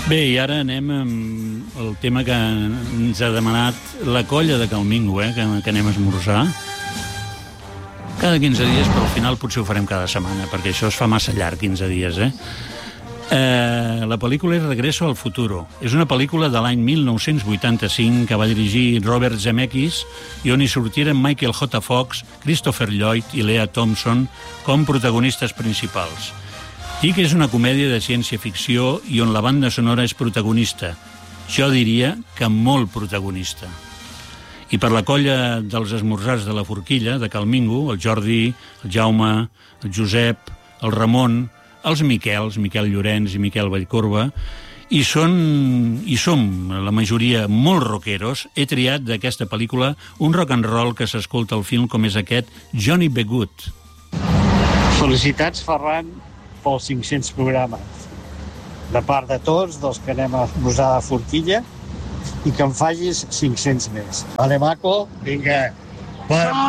Bé, i ara anem amb el tema que ens ha demanat la colla de Calmingo, que anem a esmorzar. Cada 15 dies, però al final potser ho farem cada setmana, perquè això es fa massa llarg, 15 dies, La pel·lícula és Regreso al futuro. És una pel·lícula de l'any 1985 que va dirigir Robert Zemeckis i on hi sortiren Michael J. Fox, Christopher Lloyd i Lea Thompson com protagonistes principals. I que és una comèdia de ciència-ficció i on la banda sonora és protagonista. Jo diria que molt protagonista. I per la colla dels esmorzars de la Forquilla, de Calmingo, el Jordi, el Jaume, el Josep, el Ramon, els Miquels, Miquel Llorenç i Miquel Vallcorba, i som la majoria molt rockeros, he triat d'aquesta pel·lícula un rock and roll que s'escolta al film com és aquest Johnny B. Good. Felicitats, Ferran, pels 500 programes. De part de tots, dels que anem a posar a Forquilla, i que en facis 500 més. Vale, maco? Vinga.